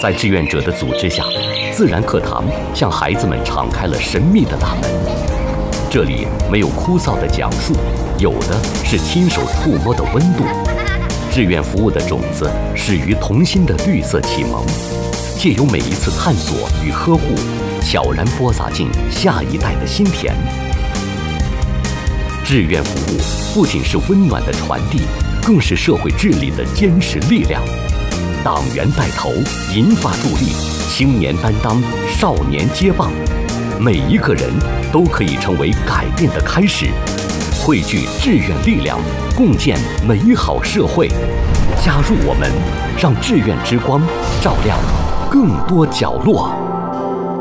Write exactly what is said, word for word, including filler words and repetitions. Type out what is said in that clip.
在志愿者的组织下，自然课堂向孩子们敞开了神秘的大门。这里没有枯燥的讲述，有的是亲手触摸的温度。志愿服务的种子始于童心的绿色启蒙，借由每一次探索与呵护，悄然播撒进下一代的心田。志愿服务不仅是温暖的传递，更是社会治理的坚实力量。党员带头，银发助力，青年担当，少年接棒，每一个人都可以成为改变的开始。汇聚志愿力量，共建美好社会。加入我们，让志愿之光照亮更多角落。